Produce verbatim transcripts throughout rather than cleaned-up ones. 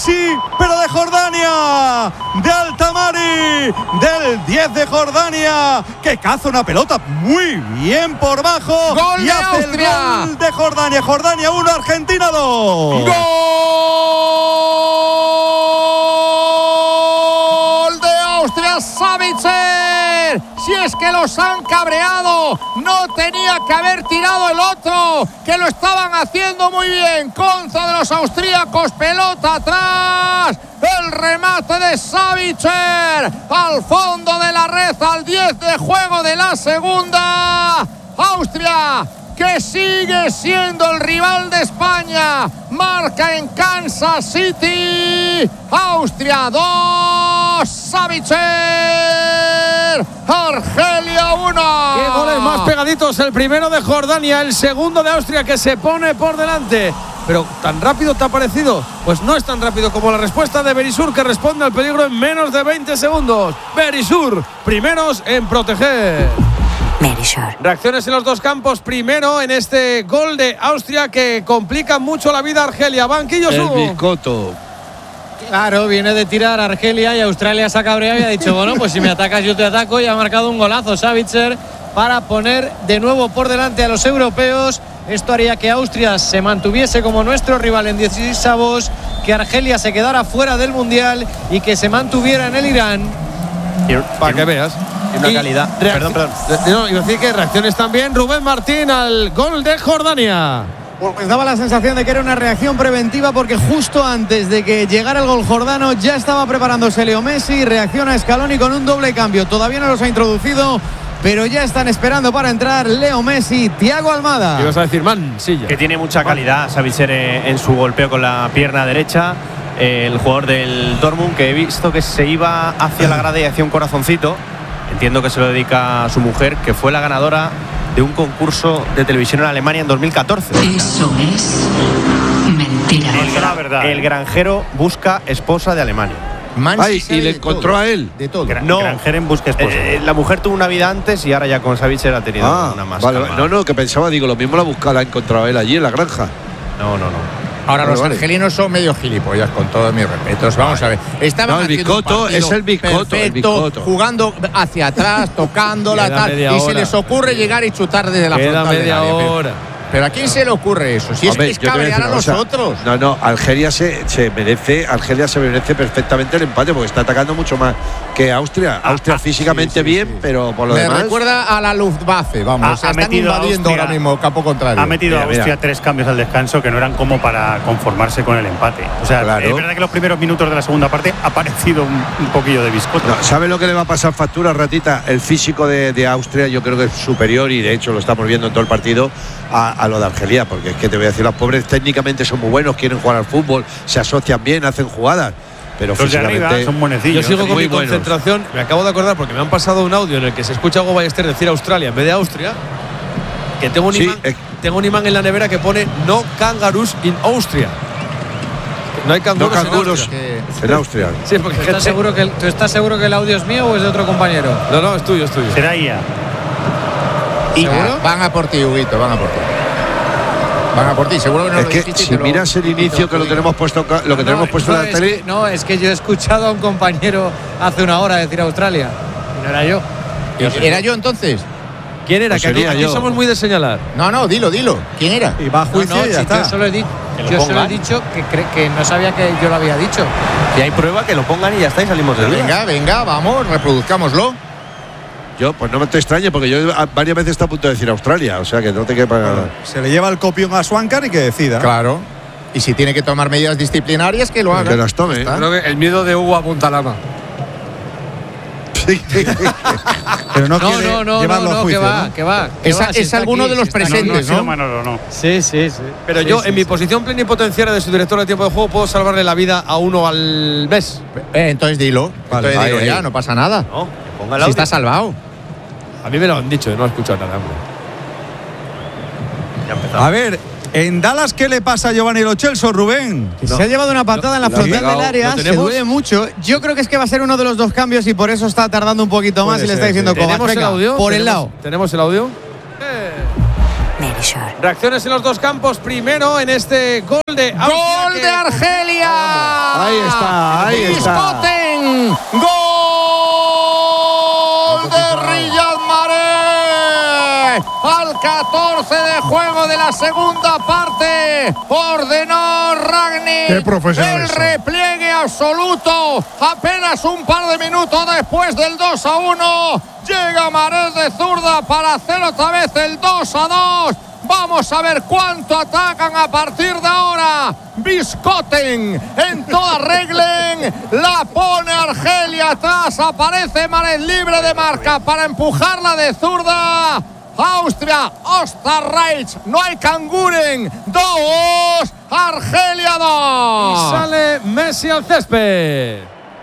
Messi, pero de Jordania, de Altamari, del diez de Jordania, que caza una pelota muy bien por bajo. ¡Gol y de hace Austria! el gol de Jordania. Jordania uno, Argentina dos. ¡Gol de Austria, Sabitzer! Si es que los han cabreado, no tenía que haber tirado el otro, que lo estaban haciendo muy bien. Contra de los austríacos, pelota atrás, el remate de Sabitzer al fondo de la red, al diez de juego de la segunda. Austria, que sigue siendo el rival de España, marca en Kansas City. Austria dos, Sabitzer, Argelia uno. Qué goles más pegaditos, el primero de Jordania, el segundo de Austria, que se pone por delante. Pero ¿tan rápido te ha parecido? Pues no es tan rápido como la respuesta de Berisur, que responde al peligro en menos de veinte segundos. Berisur, primeros en proteger. Merisur. Reacciones en los dos campos. Primero en este gol de Austria que complica mucho la vida a Argelia. Banquillo El Sur. Biscotto. Claro, viene de tirar a Argelia y Australia se ha cabreado y ha dicho, bueno, pues si me atacas yo te ataco, y ha marcado un golazo Sabitzer para poner de nuevo por delante a los europeos. Esto haría que Austria se mantuviese como nuestro rival en dieciseisavos, que Argelia se quedara fuera del Mundial y que se mantuviera en el Irán. Para que veas. Una calidad. Perdón, perdón. No, iba a decir que reacciones también. Rubén Martín al gol de Jordania. Pues daba la sensación de que era una reacción preventiva, porque justo antes de que llegara el gol jordano ya estaba preparándose Leo Messi. Reacciona Scaloni con un doble cambio. Todavía no los ha introducido, pero ya están esperando para entrar Leo Messi, Thiago Almada. Ibas a decir Mansilla. Que tiene mucha calidad Sabitzer en su golpeo con la pierna derecha. El jugador del Dortmund, que he visto que se iba hacia la grada y hacía un corazoncito. Entiendo que se lo dedica a su mujer, que fue la ganadora de un concurso de televisión en Alemania en dos mil catorce. Eso es mentira. Es la verdad. El granjero busca esposa de Alemania. Ay, y le encontró todo, a él. De todo. Gra no, Granjero en busca esposa. Eh, la mujer tuvo una vida antes y ahora ya con Sabitzer ha tenido Ah, una más. vale, calma. no, no, que pensaba, digo, lo mismo la buscaba, la ha encontrado él allí en la granja. No, no, no. Ahora Vale, los vale. argelinos son medio gilipollas, con todos mis respetos. Vamos a ver. Estaban No, el haciendo un Biscotto, partido es el Biscotto, el perfecto, Biscotto. jugando hacia atrás, tocándola, Queda tal, media y se hora. les ocurre llegar y chutar desde la Queda frontal del media área. Pero- hora. Pero ¿a quién se le ocurre eso? Si es Hombre, que es yo te voy cabrear decir a una cosa. nosotros. No, no, Algeria se, se merece, Argelia se merece perfectamente el empate, porque está atacando mucho más que Austria. Austria ah, físicamente sí, sí, bien, sí. pero por lo Me demás. recuerda a la Luftwaffe, vamos. Ha- o sea, ha están metido a invadiendo Austria- ahora mismo el campo contrario. Ha metido Mira, a Austria mira. tres cambios al descanso que no eran como para conformarse con el empate. O sea, Claro. es verdad que los primeros minutos de la segunda parte ha parecido un, un poquillo de Biscotto. No, ¿sabe lo que le va a pasar factura, Ratita? El físico de, de Austria yo creo que es superior, y de hecho lo estamos viendo en todo el partido, a, a lo de Argelia, porque es que te voy a decir, los pobres técnicamente son muy buenos, quieren jugar al fútbol, se asocian bien, hacen jugadas, pero Los de físicamente arriba son buenecillos. Yo sigo con muy mi buenos. concentración. Me acabo de acordar porque me han pasado un audio en el que se escucha a Hugo Ballester decir Australia en vez de Austria. Que tengo un, Sí, imán, eh. tengo un imán en la nevera que pone no kangaroos in Austria. No hay no canguros, canguros en Austria. en Austria. Sí, porque ¿Tú estás, gente- seguro que el, ¿Tú estás seguro que el audio es mío o es de otro compañero? No, no, es tuyo, es tuyo. Será I A. ¿Seguro? Van a por ti, Huguito, van a por ti. Van a por ti, seguro que no Es lo que dijiste y si te lo- miras el y te inicio, que lo digo. tenemos puesto, lo que No, tenemos puesto no, en la es tele. que- no, es que yo he escuchado a un compañero hace una hora decir Australia. Y no era yo. ¿Era yo entonces? ¿Quién era? Pues Que aquí, sería aquí yo. somos muy de señalar. No, no, dilo, dilo. ¿Quién era? Y va a No, juicio no, y ya si está. yo solo he, di- Que lo yo solo he pongan. dicho que, cre- que no sabía que yo lo había dicho. Si hay prueba, que lo pongan y ya está, y salimos de duda. Venga, venga, vamos, reproduzcámoslo. Yo, pues no me te extrañe, porque yo a- varias veces está a punto de decir Australia, o sea que no te quepa nada. Se le lleva el copión a Swankar y que decida. Claro. Y si tiene que tomar medidas disciplinarias, que lo haga. Que las tome. Ya está. Creo que el miedo de Hugo apunta lama. Pero no, No, quiere no, no, llevarlo no, a no, juicio, que va, ¿no? que va. que Es, va, si es está alguno aquí, de los si está aquí. presentes, No, no, ha sido ¿no? Manolo, no. Sí, sí, sí. Pero Sí, yo, sí, en mi sí. posición plenipotenciaria de su director de tiempo de juego, puedo salvarle la vida a uno al mes. Eh, entonces dilo. Vale, entonces ahí, dilo ahí. ya, no pasa nada. No, ponga el Si audio. está salvado. A mí me lo han dicho, yo no he escuchado nada, hombre. Ya empezamos. A ver, en Dallas, ¿qué le pasa a Giovanni Lo Celso, Rubén? Que se ha llevado una patada en la lo ha frontal pegado. del área, ¿Lo se tenemos? duele mucho. Yo creo que es que va a ser uno de los dos cambios y por eso está tardando un poquito más Puede y le ser, está diciendo sí. Kovac, ¿Tenemos el venga, audio? por el ¿Tenemos- lado. ¿Tenemos el audio? Merisur. Merisher. Reacciones en los dos campos. Primero en este gol de Austria. ¡Gol que... de Argelia! Ahí está, ahí está. Biscoten. ¡Gol de Riyad Mahrez! Al catorce de juego de la segunda parte. Ordenó Rangnick. Qué profesional El son. repliegue absoluto. Apenas un par de minutos después del dos a uno. Llega Mahrez de zurda para hacer otra vez el dos a dos. Vamos a ver cuánto atacan a partir de ahora. Biscoten en toda regla. La pone Argelia atrás. Aparece Mahrez libre de marca para empujarla de zurda. Austria, Osterreich, no hay Kanguren. Dos, Argelia dos. Y sale Messi al césped.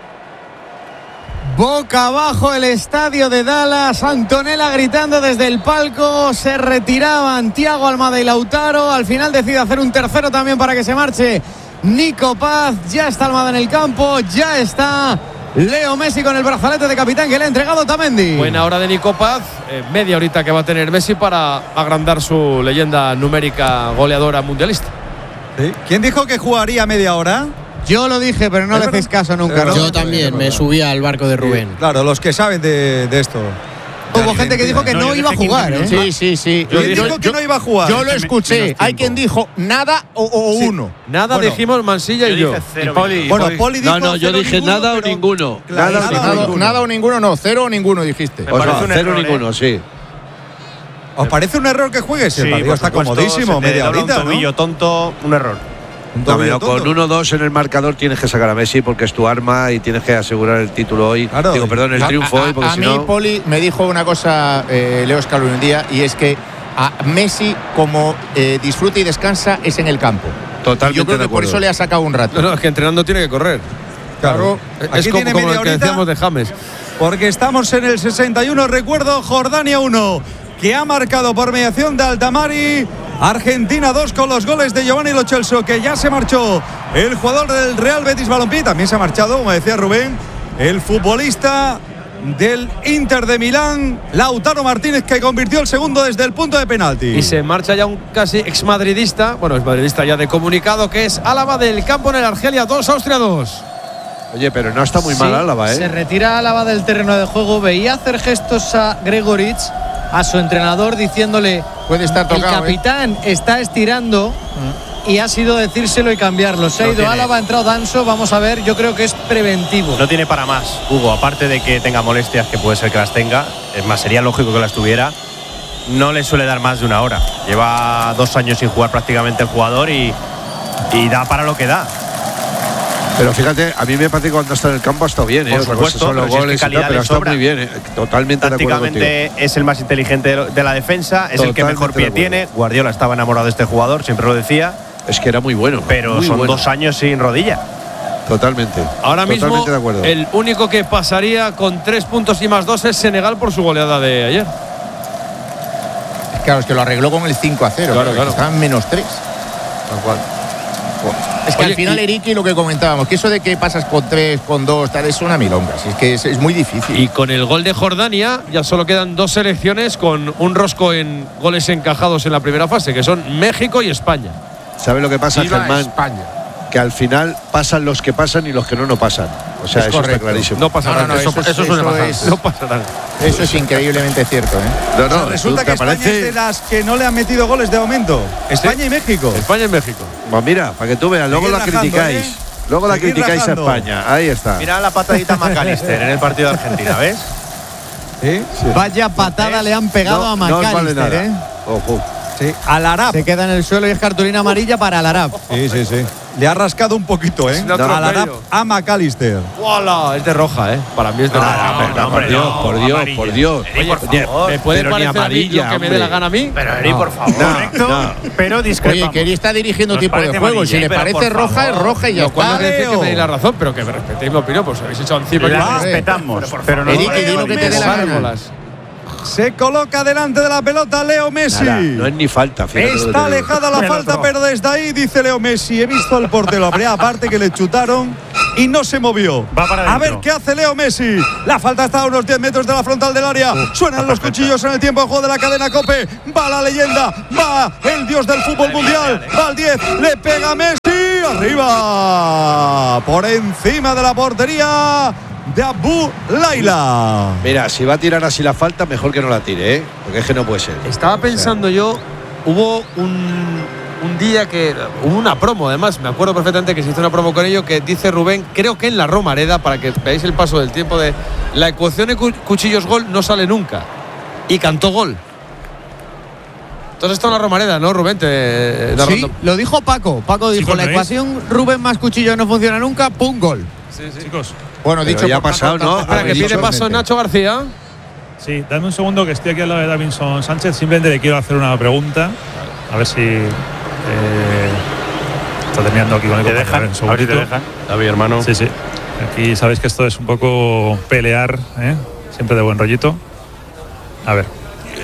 Boca abajo el estadio de Dallas. Antonella gritando desde el palco. Se retiraban Thiago Almada y Lautaro. Al final decide hacer un tercero también para que se marche Nico Paz. Ya está Almada en el campo. Ya está Leo Messi con el brazalete de capitán que le ha entregado Otamendi. Buena hora de Nico Paz. Eh, media horita que va a tener Messi para agrandar su leyenda numérica goleadora mundialista. ¿Sí? ¿Quién dijo que jugaría media hora? Yo lo dije, pero no le hacéis caso nunca, ¿no? Yo también me subí al barco de Rubén. Sí, claro, los que saben de, de esto. Hubo gente que dijo que no, No, yo iba a dije jugar, quince ¿eh? minutos. Sí, sí, sí. Yo, Yo, dijo yo- que no iba a jugar. yo lo Menos escuché. tiempo. Hay quien dijo nada o, o Sí. uno. Nada Bueno, dijimos Mansilla y yo. dije cero. Poli, Bueno, Poli. Poli dijo No, no, yo cero dije ninguno, nada o pero- ninguno. Claro, Nada o nada o ninguno. Nada, nada o ninguno, no. Cero o ninguno dijiste. Me O sea, parece un cero error, ninguno, ¿eh? sí. ¿Os parece un error que juegues? El Sí, partido por está supuesto, comodísimo, se te media dobla horita, un ¿no? tobillo tonto, un error. Un No, tobillo pero con tonto. uno dos en el marcador tienes que sacar a Messi porque es tu arma y tienes que asegurar el título hoy. Claro. Digo, perdón, el A- triunfo a, hoy, porque a si mí, no. Poli, me dijo una cosa, eh, Leo Scaloni un día, y es que a Messi, como eh, disfruta y descansa, es en el campo. Totalmente Yo creo de que por acuerdo. eso le ha sacado un rato. No, no, es que entrenando tiene que correr. Claro. Es Aquí como, tiene como media lo que horita, decíamos de James. porque estamos en el sesenta y uno. Recuerdo, Jordania uno, que ha marcado por mediación de Altamari. Argentina dos con los goles de Giovanni Lo Celso, que ya se marchó el jugador del Real Betis Balompié. También se ha marchado, como decía Rubén, el futbolista del Inter de Milán, Lautaro Martínez, que convirtió el segundo desde el punto de penalti. Y se marcha ya un casi exmadridista, bueno, exmadridista ya de comunicado, que es Álava del campo en el Argelia dos, Austria dos. Oye, pero no está muy Sí, mal Álava, ¿eh? Se retira Álava del terreno de juego. Veía hacer gestos a Gregoritsch, a su entrenador, diciéndole: Puede estar el tocado. ¿eh? capitán está estirando. Y ha sido decírselo y cambiarlo. Se ha No ido tiene. Álava, ha entrado Danso. Vamos a ver, yo creo que es preventivo. No tiene para más, Hugo, aparte de que tenga molestias, que puede ser que las tenga, es más, sería lógico que las tuviera, no le suele dar más de una hora. Lleva dos años sin jugar prácticamente el jugador y, y da para lo que da. Pero fíjate, a mí me parece que cuando está en el campo ha estado bien, ¿eh? Por Otra supuesto, cosa son los pero si es que goles y tal, calidad pero le ha estado sobra. muy bien, ¿eh? Totalmente de acuerdo contigo. Tácticamente es el más inteligente de lo- de la defensa, es el que Totalmente mejor de pie acuerdo. tiene. Guardiola estaba enamorado de este jugador, siempre lo decía, Es que era muy bueno. pero muy son bueno. dos años sin rodilla. Totalmente. Ahora mismo, Totalmente de acuerdo. el único que pasaría con tres puntos y más dos es Senegal por su goleada de ayer. Claro, es que lo arregló con el cinco a cero. Claro, claro. Estaban menos tres. Tal cual. Es que Oye, al final, y- Eriki, lo que comentábamos, que eso de que pasas con tres, con dos, tal, es una milonga. Si es que es, es muy difícil. Y con el gol de Jordania ya solo quedan dos selecciones con un rosco en goles encajados en la primera fase, que son México y España. ¿Sabes lo que pasa, Viva Germán? España. Que al final pasan los que pasan y los que no, no pasan. O sea, Es eso correcto. está clarísimo. No pasa No, no, nada. no, eso, eso es- eso suele eso pasar. es- No pasa nada. Eso es increíblemente cierto, ¿eh? No, O sea, no, resulta ¿te que España parece? es de las que no le han metido goles de momento. España y México. España y México. Pues mira, para que tú veas, luego Seguid la rajando, criticáis. ¿eh? Luego la Seguid criticáis rajando. a España. Ahí está. Mira la patadita a McAllister en el partido de Argentina, ¿ves? ¿Sí? Vaya patada le han pegado a no os vale McAllister, nada. ¿eh? Ojo. Sí. Al Arab. Se queda en el suelo y es cartulina amarilla para el Arab. Sí, sí, sí. Le ha rascado un poquito, ¿eh? Es un atropello. Al Arab a McAllister. ¡Wala! Es de roja, ¿eh? Para mí es de roja. Ah, pero, por Dios, por Dios, por Dios. Eri, por Oye, favor. ¿Me puede pero ni parecer a mí amarilla, lo que me hombre. dé la gana a mí? Pero Eri, por favor. No, Correcto, no. pero Oye, discrepamos. que Eri está dirigiendo Nos tipo de parece juego. Si amarilla, le pero parece por roja, es favor. roja y ya Lo cual no está. quiere decir que me deis la razón, pero que me respetéis mi opinión, pues habéis echado encima. La yo- respetamos, pero no Eri, nos que di lo que te dé la parece gana. Gárgolas. Se coloca delante de la pelota Leo Messi. Nada, no es ni falta. fíjate lo que te Está digo. alejada la Pero falta, otro. pero desde ahí dice Leo Messi: he visto al portero. Habría aparte que le chutaron y no se movió. Va para a ver qué hace Leo Messi. La falta está a unos diez metros de la frontal del área. Uh, Suenan los cuchillos en el tiempo de juego de la cadena COPE. Va la leyenda, va el dios del fútbol dale, mundial. Dale, dale. Va al diez, le pega Messi. Arriba, por encima de la portería de Abu Laila. Mira, si va a tirar así la falta, mejor que no la tire, ¿eh? Porque es que no puede ser. Estaba pensando o sea, yo, hubo un, un día que hubo una promo, además, me acuerdo perfectamente que se hizo una promo con ello que dice Rubén, creo que en la Romareda, para que veáis el paso del tiempo, de la ecuación de cuchillos gol no sale nunca. Y cantó gol. Entonces está en la Romareda, ¿no, Rubén? Te, sí, lo dijo Paco. Paco dijo, sí, la ecuación Rubén más cuchillo no funciona nunca, pum, gol. Sí, sí. Chicos. Bueno, dicho ya ha pasado, ¿no? Espera, que pide paso Nacho García. Sí, dame un segundo que estoy aquí al lado de Davinson Sánchez. Simplemente le quiero hacer una pregunta. A ver si eh, está terminando aquí con el compañero. A ver si te dejan. David, hermano. Sí, sí. Aquí sabéis que esto es un poco pelear, ¿eh? Siempre de buen rollito. A ver.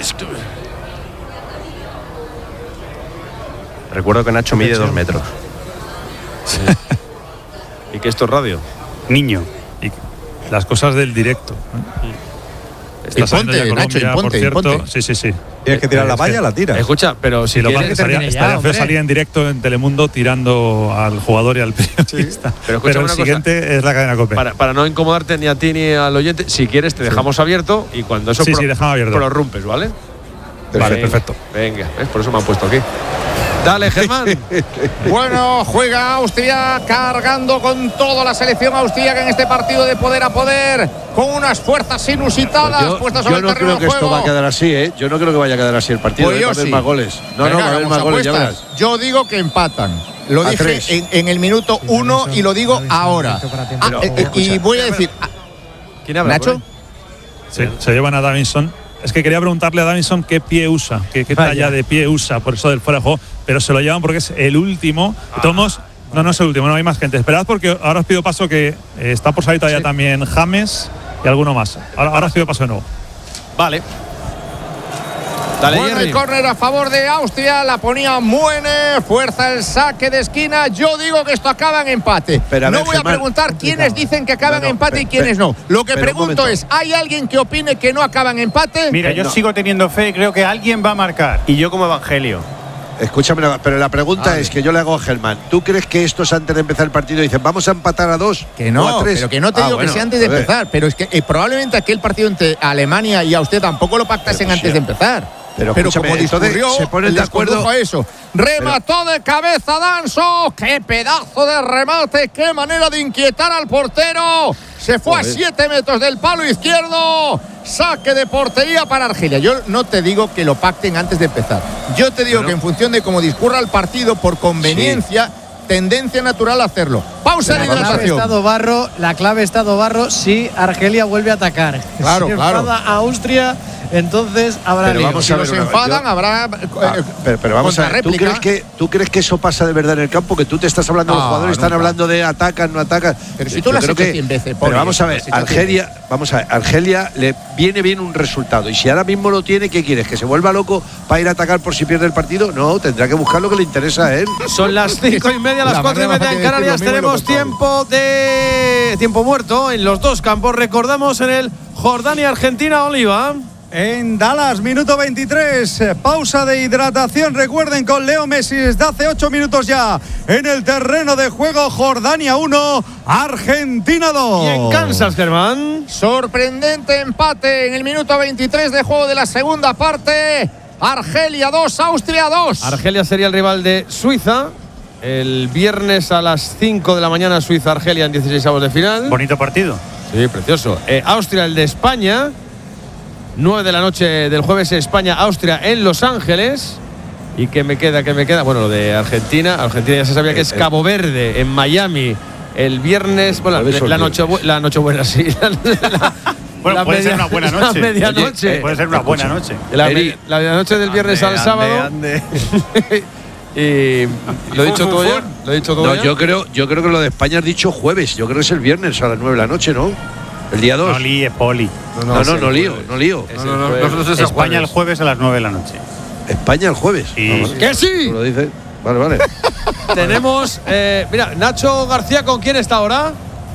Recuerdo que Nacho mide dos metros. Sí. ¿Y que esto es radio? Niño. Y las cosas del directo. Está saliendo ya Colombia, Nacho, imponte, por cierto. Imponte. Sí, sí, sí. Tienes que tirar la valla, la tira. Escucha, pero si, si lo quieres, estaría, estaría feo salir en directo en Telemundo tirando al jugador y al periodista. Sí. Pero, pero el siguiente cosa, es la cadena COPE. Para, para no incomodarte ni a ti ni al oyente, si quieres te dejamos sí. abierto y cuando eso sí, pro, sí, dejamos abierto. prorrumpes, ¿vale? Vale, venga, perfecto. Venga, ¿ves? Por eso me han puesto aquí. Dale, Germán. Bueno, juega Austria cargando con toda la selección austríaca en este partido de poder a poder, con unas fuerzas inusitadas pues yo, puestas sobre yo no el terreno creo que de juego. Esto va a quedar así, ¿eh? Yo no creo que vaya a quedar así el partido. Pues va a haber sí. más goles. No, Venga, no, va a haber más goles, ya verás. Yo digo que empatan. Lo a dije en, en el minuto uno y lo digo ahora. Ah, eh, eh, y voy a decir. ¿Quién habla? ¿Nacho? Sí, se llevan a Davinson. Es que quería preguntarle a Davinson qué pie usa, qué, qué talla de pie usa, por eso del fuera de juego, pero se lo llevan porque es el último. Ah. Tomos, no, no es el último, no hay más gente. Esperad porque ahora os pido paso que eh, está por salir todavía sí. también James y alguno más. Ahora, ahora os pido paso de nuevo. Vale. Dale, bueno, el córner a favor de Austria, la ponía Muene, fuerza el saque de esquina. Yo digo que esto acaba en empate. Pero a no ver, voy Germán, a preguntar quiénes dicen que acaba no, no, en empate pero, y quiénes no. Lo que pregunto es, ¿hay alguien que opine que no acaba en empate? Mira, yo no. sigo teniendo fe y creo que alguien va a marcar. Y yo como Evangelio. Escúchame, pero la pregunta ah, es que yo le hago a Germán. ¿Tú crees que esto es antes de empezar el partido? Dicen, vamos a empatar a dos que no, o a tres. Pero que no te ah, digo bueno, que sea antes de empezar. Pero es que eh, probablemente aquel partido entre Alemania y Austria tampoco lo pactasen pues, antes sí. de empezar. Pero, pero como discurrió, se ponen de acuerdo a eso. Remató pero, de cabeza Danso. ¡Qué pedazo de remate! ¡Qué manera de inquietar al portero! Se fue joder. a siete metros del palo izquierdo. Saque de portería para Argelia. Yo no te digo que lo pacten antes de empezar. Yo te digo bueno. que en función de cómo discurra el partido, por conveniencia, sí. tendencia natural a hacerlo. Pausa de hidratación. Estado Barro, la clave Estado Barro si Argelia vuelve a atacar. Claro, si claro. enfada a Austria, entonces habrá pero vamos si a ver, los enfadan, yo, habrá ah, pero, pero vamos a ver, ¿tú crees, que, ¿tú crees que eso pasa de verdad en el campo? Que tú te estás hablando, no, los jugadores nunca. están hablando de atacan, no atacan. Pero si tú lo has hecho cien veces. Pero vamos a ver, Argelia, vamos a ver, Argelia le viene bien un resultado. Y si ahora mismo lo tiene, ¿qué quieres? ¿Que se vuelva loco para ir a atacar por si pierde el partido? No, tendrá que buscar lo que le interesa a él. Son las cinco y media, las cuatro y media en Canarias. Tenemos tiempo de tiempo muerto en los dos campos. Recordamos en el Jordania-Argentina, Oliva. En Dallas, minuto veintitrés, pausa de hidratación. Recuerden, con Leo Messi desde hace ocho minutos ya en el terreno de juego. Jordania uno, Argentina dos. Y en Kansas, Germán. Sorprendente empate en el minuto veintitrés de juego de la segunda parte. Argelia dos, Austria dos. Argelia sería el rival de Suiza. El viernes a las cinco de la mañana, Suiza-Argelia en dieciseisavos de final. Bonito partido. Sí, precioso. Eh, Austria, el de España. nueve de la noche del jueves, España-Austria en Los Ángeles. ¿Y qué me queda? ¿Qué me queda? Bueno, lo de Argentina. Argentina ya se sabía que es Cabo Verde, en Miami, el viernes. Bueno, la, la, noche, la Nochebuena, sí. La, la, bueno, la puede media, ser una buena noche. La medianoche. Oye, puede ser una buena noche. La, me, la medianoche del viernes ande, al sábado. Ande, ande. Y lo he dicho todo ya. Lo he dicho todo no, ya. Yo creo, yo creo que lo de España has dicho jueves. Yo creo que es el viernes a las nueve de la noche, ¿no? El día dos. No líe, Poli. No, no, no, no, no lío, no lío. No, no, no, nosotros es España el jueves a las nueve de la noche. ¿España el jueves? Sí. No, ¡Que sí! ¿Tú lo dices? Vale, vale. Tenemos, eh, mira, Nacho García, ¿con quién está ahora?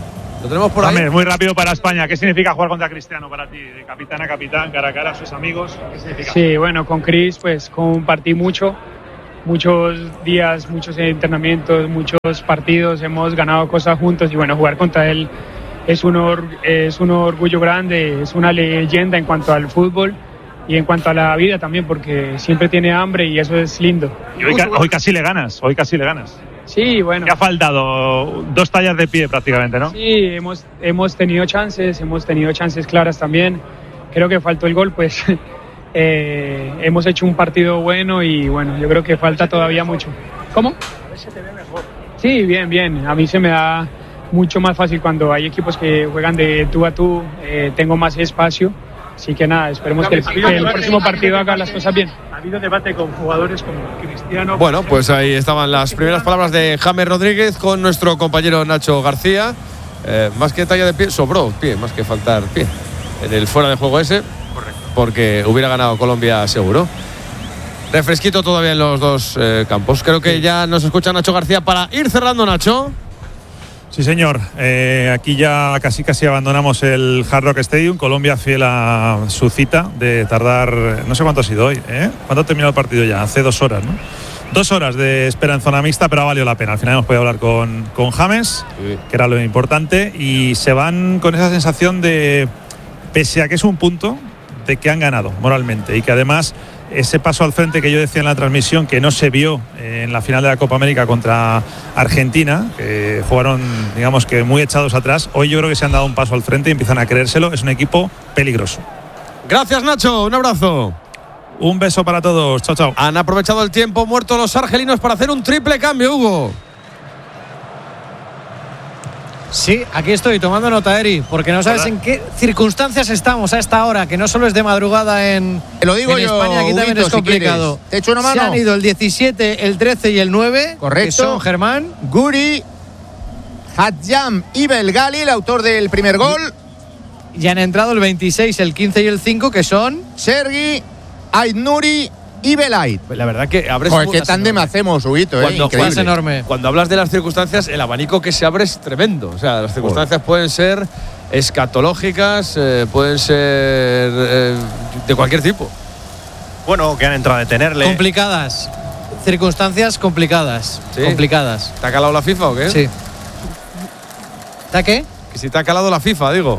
¿Lo tenemos por ahí? James, muy rápido para España. ¿Qué significa jugar contra Cristiano para ti? De capitán a capitán, cara a cara a sus amigos. ¿Qué significa? Sí, bueno, con Chris pues compartí mucho, muchos días, muchos entrenamientos, muchos partidos, hemos ganado cosas juntos y bueno, jugar contra él es un, or- es un orgullo grande, es una leyenda en cuanto al fútbol y en cuanto a la vida también, porque siempre tiene hambre y eso es lindo. Y hoy, ca- hoy casi le ganas, hoy casi le ganas. Sí, bueno. Te ha faltado dos tallas de pie prácticamente, ¿no? Sí, hemos, hemos tenido chances, hemos tenido chances claras también. Creo que faltó el gol, pues eh, hemos hecho un partido bueno y bueno, yo creo que falta todavía mucho. ¿Cómo? Sí, bien, bien. A mí se me da mucho más fácil cuando hay equipos que juegan de tú a tú, eh, tengo más espacio. Así que nada, esperemos que el, que el próximo partido haga las cosas bien. Ha habido debate con jugadores como Cristiano. Bueno, pues ahí estaban las primeras palabras de James Rodríguez con nuestro compañero Nacho García. Eh, más que talla de pie, sobró pie, más que faltar pie. En el fuera de juego ese, porque hubiera ganado Colombia seguro. Refresquito todavía en los dos eh, campos. Creo que ya nos escucha Nacho García para ir cerrando, Nacho. Sí, señor. Eh, aquí ya casi casi abandonamos el Hard Rock Stadium. Colombia fiel a su cita de tardar, no sé cuánto ha sido hoy, ¿eh? ¿Cuánto ha terminado el partido ya? Hace dos horas, ¿no? Dos horas de espera en zona mixta, pero ha valido la pena. Al final hemos podido hablar con, con James, sí, que era lo importante, y se van con esa sensación de, pese a que es un punto, de que han ganado moralmente y que además ese paso al frente que yo decía en la transmisión, que no se vio en la final de la Copa América contra Argentina, que jugaron, digamos que muy echados atrás, hoy yo creo que se han dado un paso al frente y empiezan a creérselo. Es un equipo peligroso. Gracias, Nacho, un abrazo. Un beso para todos, chao, chao. Han aprovechado el tiempo muerto los argelinos para hacer un triple cambio, Hugo. Sí, aquí estoy tomando nota, Eri, porque no sabes en qué circunstancias estamos a esta hora, que no solo es de madrugada en, Te lo digo en yo, España, aquí Huguito, también es si complicado. quieres. ¿Te echo una mano? Se han ido el diecisiete, el trece y el nueve. Correcto. Que son Germán, Guri, Hadjam y Belgali, el autor del primer gol. Y han entrado el veintiséis, el quince y el cinco, que son Sergi, Aitnuri y Belait. La verdad que abres. Joder, qué tándem hacemos, Huguito, ¿eh? Cuando, Increíble. Es enorme. Cuando hablas de las circunstancias, el abanico que se abre es tremendo. O sea, las circunstancias pueden ser escatológicas, eh, pueden ser eh, de cualquier tipo. Bueno, que han entrado a detenerle. Complicadas. Circunstancias complicadas. ¿Sí? Complicadas. ¿Te ha calado la FIFA o qué? Sí. ¿Te ha qué? Que si te ha calado la FIFA, digo.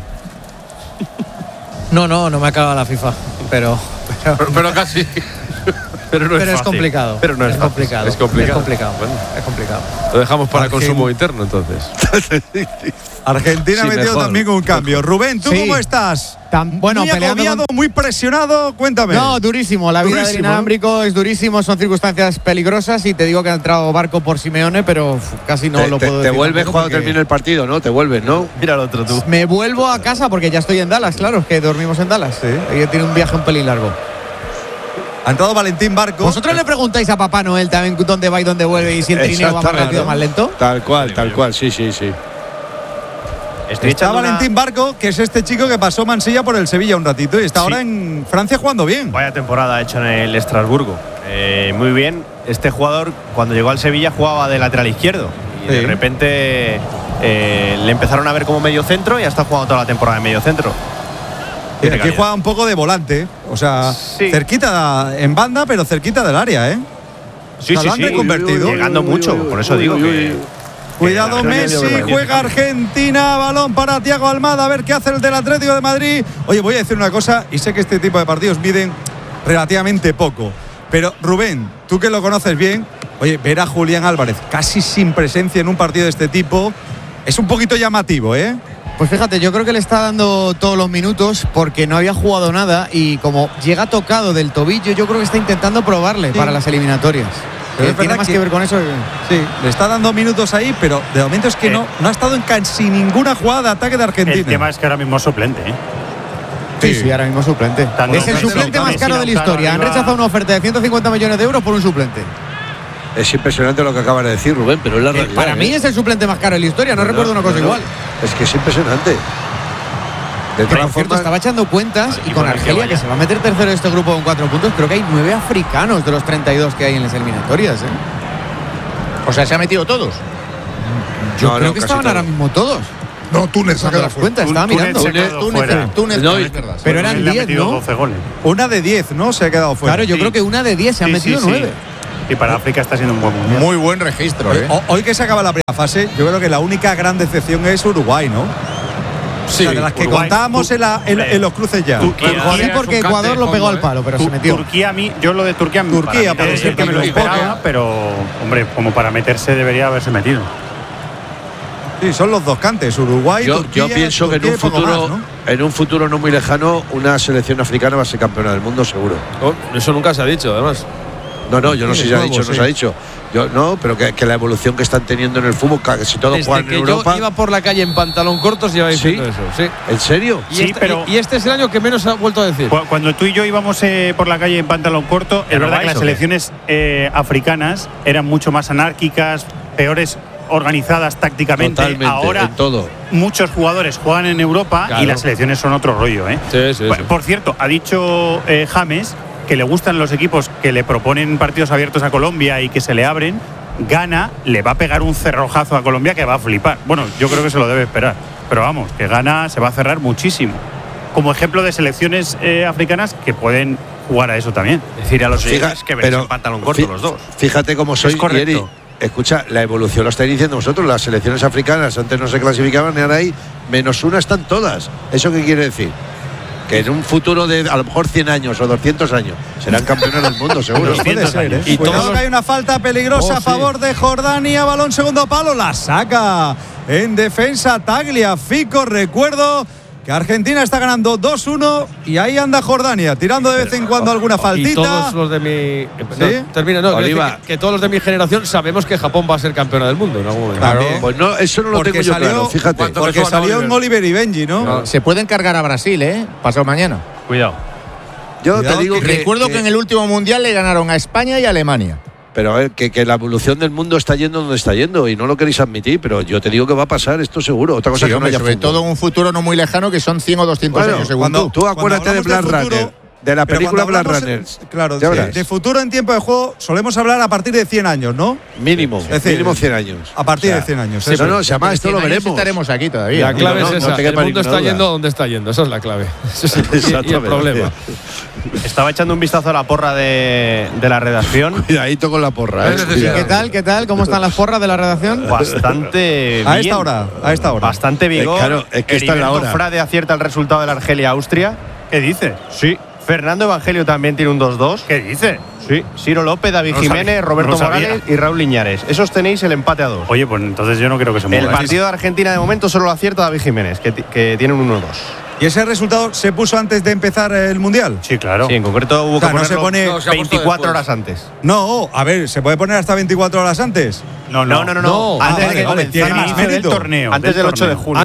No, no, no me acaba la FIFA. Pero. Pero, pero casi. Pero no es Pero es fácil. complicado. Pero no es, es fácil. complicado. Es complicado. Es complicado. Bueno, es complicado. lo dejamos para Argen- consumo interno, entonces. Argentina Sí, ha metido mejor. también un cambio. Rubén, ¿tú Sí. cómo estás? Tan- bueno, muy peleando agobiado, con- muy presionado. Cuéntame. No, durísimo. La vida Durísimo, del inalámbrico es durísimo. Son circunstancias peligrosas y te digo que ha entrado Barco por Simeone, pero uf, casi no te, lo te- puedo te decir vuelves tampoco cuando porque termine el partido, ¿no? Te vuelves, ¿no? Mira al otro tú. Me vuelvo a casa porque ya estoy en Dallas, claro, es que dormimos en Dallas. Sí. Ella tiene un viaje un pelín largo. Ha entrado Valentín Barco. ¿Vosotros le preguntáis a Papá Noel también dónde va y dónde vuelve y si el trineo va más rápido o más lento? Tal cual, tal cual, sí, sí, sí. Estoy Está echando una- Valentín Barco, que es este chico que pasó Mansilla por el Sevilla un ratito y está Sí. ahora en Francia jugando bien. Vaya temporada ha hecho en el Estrasburgo. Eh, muy bien. Este jugador, cuando llegó al Sevilla, jugaba de lateral izquierdo. Y Sí. de repente eh, le empezaron a ver como medio centro y ya está jugando toda la temporada en medio centro. Y Tiene aquí calidad. juega un poco de volante, o sea, Sí. cerquita en banda, pero cerquita del área, ¿eh? Sí, O sea, sí, lo han sí. reconvertido. Llegando mucho, por eso digo que. Cuidado, que la Messi, Argentina juega Argentina, balón para Thiago Almada, a ver qué hace el del Atlético de Madrid. Oye, voy a decir una cosa, y sé que este tipo de partidos miden relativamente poco, pero Rubén, tú que lo conoces bien, oye, ver a Julián Álvarez casi sin presencia en un partido de este tipo es un poquito llamativo, ¿eh? Pues fíjate, yo creo que le está dando todos los minutos porque no había jugado nada y como llega tocado del tobillo, yo creo que está intentando probarle Sí. para las eliminatorias. Pero Eh, es tiene verdad más que, que- ver con eso. Sí, le está dando minutos ahí, pero de momento es que Eh. no, no ha estado en casi ninguna jugada de ataque de Argentina. El tema es que ahora mismo es suplente, ¿eh? Sí, sí, ahora mismo suplente. Tanto Es el Messi, suplente Messi, más caro de la Lautaro historia. Han arriba. rechazado una oferta de ciento cincuenta millones de euros por un suplente. Es impresionante lo que acabas de decir, Rubén, pero es la Eh, realidad. para ¿eh? mí es el suplente más caro de la historia, no, No, recuerdo una cosa no, no. igual. Es que es impresionante. De Que, todas por cierto, formas, estaba echando cuentas y y con por el que Argelia, vaya. que se va a meter tercero de este grupo con cuatro puntos, creo que hay nueve africanos de los treinta y dos que hay en las eliminatorias. ¿eh? O sea, se ha metido todos. Yo No, creo no, que casi estaban todos. ahora mismo todos. No, Túnez se ha No te quedado das fuera. cuenta, estaba Túnez mirando. se ha quedado Túnez, fuera. Túnez, No, es verdad. Pero eran Él le ha diez, metido ¿no? doce goles. Una de diez, ¿no? Se ha quedado fuera. Claro, yo Sí. creo que una de diez se han Sí, metido sí, sí. nueve. Y para África está siendo un buen mundial. Muy buen registro, ¿eh? Ho- Hoy que se acaba la primera fase, yo creo que la única gran decepción es Uruguay, ¿no? Sí, O sea, de las que Uruguay. contábamos en, la- en- en los cruces ya. Turquía. Sí, porque Ecuador lo pegó al palo, pero se Tu- metió. Turquía a mí, yo lo de Turquía, Turquía, para para mí, ser es que me lo campeón. esperaba, pero hombre, como para meterse debería haberse metido. Sí, son los dos cantes, Uruguay, Yo, Turquía. yo pienso que en Turquía un y poco futuro, más, ¿no? en un futuro no muy lejano, una selección africana va a ser campeona del mundo seguro. Oh, eso nunca se ha dicho, además. No, no, yo no Sí, sé es si ha nuevo, dicho, no sí. se ha dicho. Yo no, pero que, que la evolución que están teniendo en el fútbol, que si todos Desde juegan que en yo Europa. iba por la calle en pantalón cortos ya ¿Sí? diciendo eso. Sí. ¿En serio? Y, Sí, este, pero- y este es el año que menos ha vuelto a decir. Cu- Cuando tú y yo íbamos eh, por la calle en pantalón corto, ¿Ya es no verdad vais que las o qué? selecciones eh, africanas eran mucho más anárquicas, peores organizadas tácticamente. Totalmente, Ahora en todo. muchos jugadores juegan en Europa Claro. y las selecciones son otro rollo, ¿eh? Sí, sí, Por, sí. por cierto, ha dicho eh, James que le gustan los equipos que le proponen partidos abiertos a Colombia y que se le abren. Gana, le va a pegar un cerrojazo a Colombia que va a flipar. Bueno, yo creo que se lo debe esperar. Pero vamos, que Gana se va a cerrar muchísimo. Como ejemplo de selecciones eh, africanas que pueden jugar a eso también. Decir a los Fija- oyentes que veréis pero en pantalón corto fi- los dos. Fíjate cómo soy, Es correcto. Yeri. Escucha, la evolución lo estáis diciendo vosotros. Las selecciones africanas antes no se clasificaban y ahora ahí menos una están todas. ¿Eso qué quiere decir? Que en un futuro de a lo mejor cien años o doscientos años serán campeones del mundo, seguro. Puede ser, ¿eh? Y Cuidado todos que hay una falta peligrosa Oh, a favor de Jordania. Balón segundo palo, la saca en defensa Taglia Fico. Recuerdo que Argentina está ganando dos uno y ahí anda Jordania, tirando de vez en cuando alguna faltita. Y todos los de mi. eh, no, ¿Sí? termina, no. quiero Oliva. decir que, que todos los de mi generación sabemos que Japón va a ser campeona del mundo en algún momento. Claro. Pues no, eso no lo Porque tengo yo salió- claro, fíjate. Porque salió en Oliver y Benji, ¿no? Se pueden cargar a Brasil, ¿eh? Pasado mañana. Cuidado. Yo Cuidado te digo que- que. Recuerdo que en el último mundial le ganaron a España y a Alemania. Pero a ver, que, que la evolución del mundo está yendo donde está yendo y no lo queréis admitir, pero yo te digo que va a pasar esto seguro. Otra cosa Sí, que no hombre, haya sobre fútbol. todo en un futuro no muy lejano que son cien o doscientos Bueno, años según cuando- tú. Tú acuérdate de hablamos Blade de futuro- Runner, de la Pero película cuando Blade hablamos- Runner. Claro, Ya de, verás. de futuro en tiempo de juego solemos hablar a partir de cien años, ¿no? Mínimo, Es decir, mínimo cien años. A partir O sea, de cien años. sí, eso no, no, es. se llama esto lo cien años veremos. estaremos aquí todavía. La clave no, es no esa. te el quepa mundo ninguna está duda. yendo donde está yendo. Esa es la clave. Ese es el- y- y, el Exactamente. problema. Estaba echando un vistazo a la porra de, de la redacción. Cuidadito con la porra. ¿eh? Cuidado. ¿Qué tal? ¿Qué tal? ¿Cómo están las porras de la redacción? Bastante A bien. esta hora, a esta hora. Bastante vigor. Eh, claro, es que está en la Heriberto hora. Frade acierta el resultado de la Argelia-Austria. ¿Qué dice? Sí. Fernando Evangelio también tiene un dos dos. ¿Qué dice? Sí. Ciro López, David No lo Jiménez, sabía, Roberto no lo sabía. Morales y Raúl Liñares. Esos tenéis el empate a dos. Oye, pues entonces yo no creo que se mueva. El partido de Argentina de momento solo lo acierta David Jiménez, que, ti- que tiene un uno dos. ¿Y ese resultado se puso antes de empezar el Mundial? Sí, claro. Sí, en concreto hubo O sea, que no se ponerlo pone- se ha puesto veinticuatro después. horas antes. No, a ver, ¿se puede poner hasta veinticuatro horas antes? No, No, no, no. no. No. Ah, Antes vale, de que vale, comenzara tiene el más inicio del mérito. torneo. Antes del ocho de torneo. junio.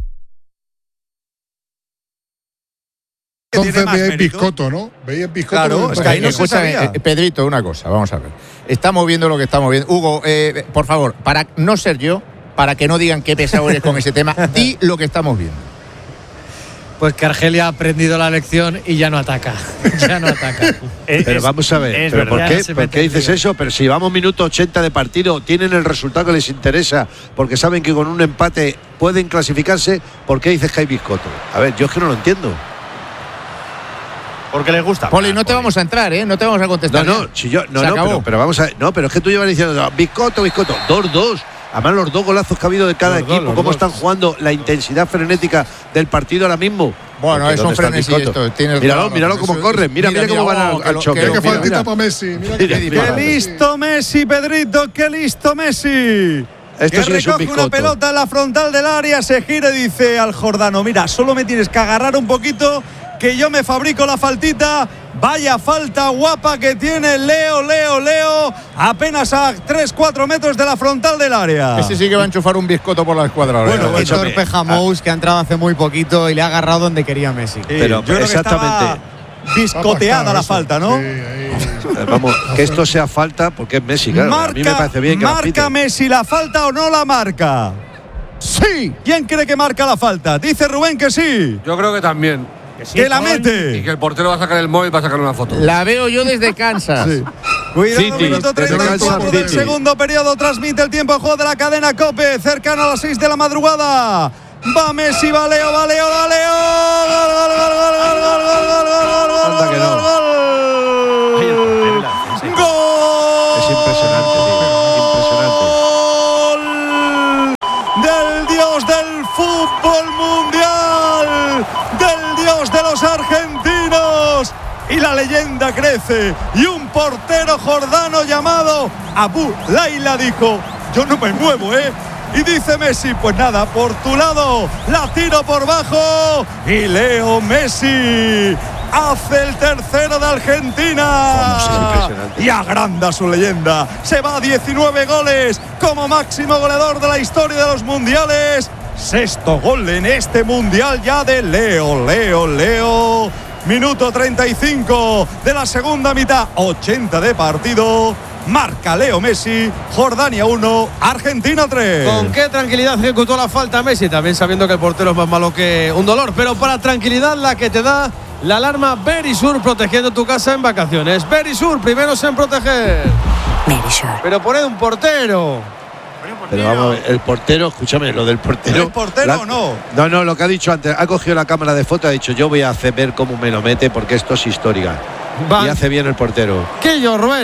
Tiene Entonces más veis mérito. biscoto, ¿no? Veis biscoto. Claro, porque- es que ahí no se Escúchame, sabía. eh, Pedrito, una cosa, vamos a ver. Estamos viendo lo que estamos viendo. Hugo, eh, por favor, para no ser yo, para que no digan qué pesado eres con ese tema, di lo que estamos viendo. Pues que Argelia ha aprendido la lección y ya no ataca. Ya no ataca. Es- Pero es- vamos a ver, es ¿pero verdad. ¿por Ya qué, no se ¿por mete qué en dices lío. eso? Pero si vamos minuto ochenta de partido, tienen el resultado que les interesa, porque saben que con un empate pueden clasificarse, ¿por qué dices que hay biscoto? A ver, yo es que no lo entiendo. Porque les gusta. Poli, no te vamos a entrar, ¿eh? No te vamos a No, contestar. no, si yo, no, Se no, acabó. pero, pero vamos a ver, no, pero es que tú llevas diciendo no, biscoto, biscoto, dos dos. Además, los dos golazos que ha habido de cada Los dos, equipo, los cómo dos. están jugando, la intensidad frenética del partido ahora mismo. Bueno, Porque es un ¿dónde está el frenesí biscoto? esto, tienes Míralo, razón. míralo cómo Eso- corren, mira, mira, mira, cómo mira, van oh, al, que al lo- choque. que- Qué mira, faltita mira. para Messi. Mira Mira, qué mira. ¡Qué dispara. listo Messi, Pedrito! ¡Qué listo Messi! Esto que sí es un recoge una biscoto. pelota en la frontal del área, se gira y dice al jordano, mira, solo me tienes que agarrar un poquito, que yo me fabrico la faltita. Vaya falta guapa que tiene Leo, Leo, Leo, apenas a tres cuatro metros de la frontal del área. Ese sí que va a enchufar un biscoto por la escuadra. ahora. Bueno, Ya, Qué ya. torpe Jamous, que ha entrado hace muy poquito y le ha agarrado donde quería Messi. Sí, Pero, yo creo que exactamente. estaba biscoteada la Eso. falta, ¿no? Sí, ahí. Eh, Vamos, que esto sea falta porque es Messi, claro. a mí me parece bien que la marca piten. Messi la falta o no la marca. Sí. ¿Quién cree que marca la falta? Dice Rubén que sí. Yo creo que también. Que la Y mete. que el portero va a sacar el móvil para sacar una foto. La veo yo desde Kansas. Cuidado, City, minuto desde treinta y cuatro Kansas del City. segundo periodo. Transmite el tiempo de juego de la cadena COPE. Cercano a las seis de la madrugada. Va Messi, va Leo, va Leo, va Leo. Gol, gol, gol, gol, gol, gol, gol, gol, gol, gol, Anda que no. gol, gol. Gol. Es impresionante, tío. Impresionante. Gol del dios del fútbol mundial, del dios de los argentinos. Y la leyenda crece. Y un portero jordano llamado Abu Laila dijo: yo no me muevo, ¿eh? Y dice Messi: pues nada, por tu lado, la tiro por bajo. Y Leo Messi hace el tercero de Argentina. Sí, impresionante. Y agranda su leyenda. Se va a diecinueve goles como máximo goleador de la historia de los mundiales. Sexto gol en este mundial ya de Leo, Leo, Leo. Minuto treinta y cinco de la segunda mitad, ochenta de partido. Marca Leo Messi, Jordania uno, Argentina tres. ¿Con qué tranquilidad ejecutó la falta Messi? También sabiendo que el portero es más malo que un dolor. Pero para tranquilidad la que te da la alarma Verisur, protegiendo tu casa en vacaciones. Verisur, primeros en proteger. Verisur. Pero poned un portero. Pero vamos a ver, el portero, escúchame, lo del portero. ¿El portero la, o no? No, no, lo que ha dicho antes, ha cogido la cámara de foto y ha dicho: yo voy a hacer ver cómo me lo mete porque esto es histórica. Va. Y hace bien el portero. ¿Qué yo, Rubén?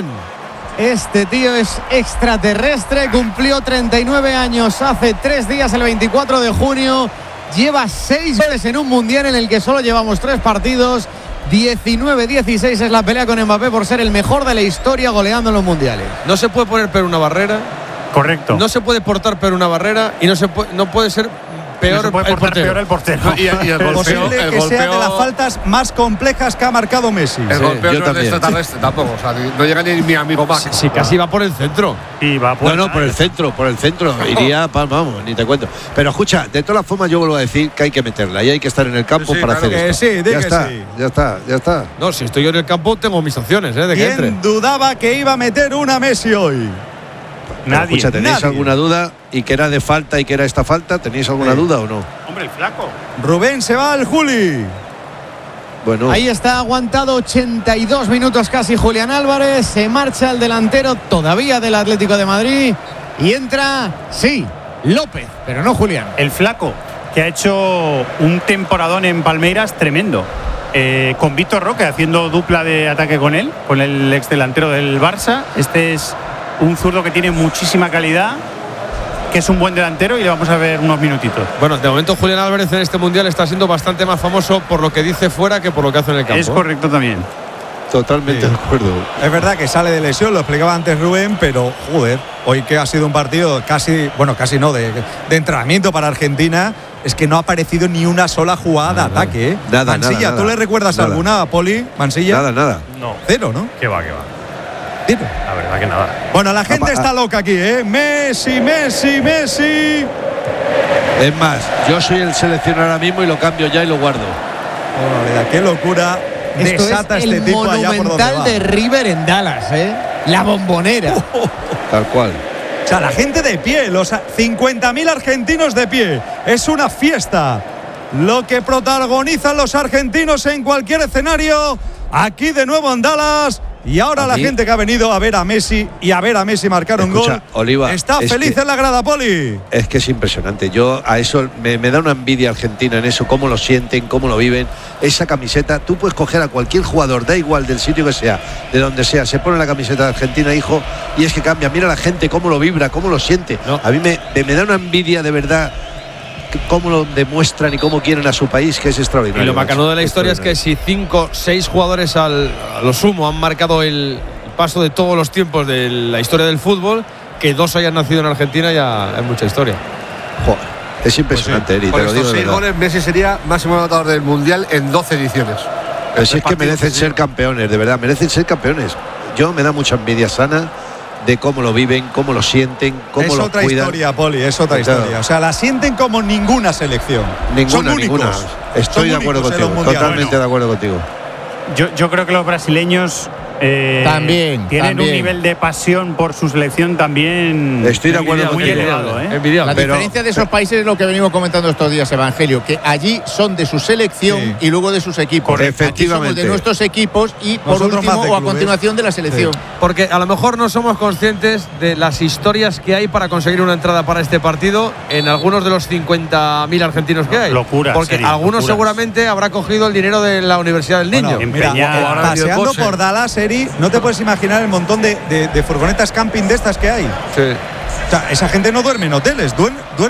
Este tío es extraterrestre, cumplió treinta y nueve años hace tres días, el veinticuatro de junio. Lleva seis goles en un mundial en el que solo llevamos tres partidos. diecinueve dieciséis es la pelea con Mbappé por ser el mejor de la historia goleando en los mundiales. No se puede poner pero una barrera. Correcto. No se puede portar pero una barrera y no se puede, no puede ser peor, no se puede el portar portero. peor el portero. Y, y el golpeo, Posible el que sea de golpeo- las faltas más complejas que ha marcado Messi. El Sí, golpeo yo no es de también. extraterrestre tampoco. O sea, no llega ni mi amigo Max. Si casi va por el centro. Y va a No, puerta. no, por el centro, por el centro. Iría, pa- vamos, ni te cuento. Pero escucha, de todas formas yo vuelvo a decir que hay que meterla y hay que estar en el campo Sí, para claro hacer que esto. sí, di ya que está, sí. ya está, ya está. No, si estoy yo en el campo tengo mis opciones, ¿eh? De que entre. ¿Quién dudaba que iba a meter una Messi hoy? Pero Nadie. escucha, ¿tenéis nadie. alguna duda? ¿Y que era de falta y que era esta falta? ¿Tenéis alguna Sí. duda o no? Hombre, el flaco. Rubén se va al Juli. Bueno, Ahí está aguantado ochenta y dos minutos casi Julián Álvarez. Se marcha el delantero todavía del Atlético de Madrid. Y entra, sí, López, pero no Julián. El flaco, que ha hecho un temporadón en Palmeiras tremendo. Eh, con Víctor Roque haciendo dupla de ataque con él, con el ex delantero del Barça. Este es un zurdo que tiene muchísima calidad, que es un buen delantero y le vamos a ver unos minutitos. Bueno, de momento Julián Álvarez en este mundial está siendo bastante más famoso por lo que dice fuera que por lo que hace en el campo. Es correcto también. totalmente Sí. de acuerdo. Es verdad que sale de lesión, lo explicaba antes Rubén, pero joder, hoy que ha sido un partido casi, bueno, casi no, de, de entrenamiento para Argentina, es que no ha aparecido ni una sola jugada de ataque, ¿eh? Nada, Mansilla, nada, ¿tú nada. le recuerdas Nada. alguna a Poli, Mansilla? Nada, nada. No. Cero, ¿no? Que va, que va. Cero. La verdad que nada. Bueno, la gente Apa- está loca aquí, ¿eh? Messi, Messi, Messi. Es más, yo soy el seleccionador ahora mismo y lo cambio ya y lo guardo. Oh, qué locura Esto desata es este el tipo allá por donde monumental va. de River en Dallas, ¿eh? La bombonera. Tal cual. O sea, la gente de pie, los cincuenta mil argentinos de pie. Es una fiesta. Lo que protagonizan los argentinos en cualquier escenario. Aquí de nuevo en Dallas. Y ahora A la mí- gente que ha venido a ver a Messi y a ver a Messi marcar un Escucha, gol. Oliva, está es feliz que- en la grada, Poli. Es que es impresionante. Yo a eso me, me da una envidia Argentina en eso, cómo lo sienten, cómo lo viven. Esa camiseta, tú puedes coger a cualquier jugador, da igual del sitio que sea, de donde sea, se pone la camiseta de Argentina, hijo, y es que cambia. Mira la gente cómo lo vibra, cómo lo siente. No. A mí me, me, me da una envidia de verdad que- cómo lo demuestran y cómo quieren a su país, que es Y extraordinario. lo bacano macho. de la historia es que si cinco, seis jugadores al, a lo sumo han marcado el paso de todos los tiempos de la historia del fútbol, que dos hayan nacido en Argentina ya es mucha historia. Joder, es impresionante, Eri, Con te lo digo estos de seis verdad. goles, Messi sería máximo anotador del Mundial en doce ediciones. Pero si es que Partidos merecen sí. ser campeones, de verdad, merecen ser campeones. Yo me da mucha envidia sana de cómo lo viven, cómo lo sienten, cómo Es lo otra cuidan. historia, Poli, es otra Claro. historia. O sea, la sienten como ninguna selección. Ninguna, Son únicos. ninguna. Estoy Son de acuerdo únicos en los contigo, mundiales. totalmente de acuerdo contigo. Yo, yo creo que los brasileños eh, También, tienen también. un nivel de pasión por su selección también. Estoy de acuerdo muy contigo. elevado, ¿eh? Envidiable. La Pero- diferencia de esos países es lo que venimos comentando estos días, Evangelio, que allí son de su selección Sí. y luego de sus equipos. Correcto. Aquí somos de Efectivamente. nuestros equipos y por Nosotros último más de o a clubes. continuación de la selección. Porque a lo mejor no somos conscientes de las historias que hay para conseguir una entrada para este partido en algunos de los cincuenta mil argentinos que hay. Locuras, Porque serio, algunos locuras. seguramente habrá cogido el dinero de la Universidad del Niño. Bueno, mira, Empeñar. eh, Ahora paseando Dios, por Dallas, Eri, no te puedes imaginar el montón de, de- de furgonetas camping de estas que hay. Sí. O sea, esa gente no duerme en hoteles, duerme, duerme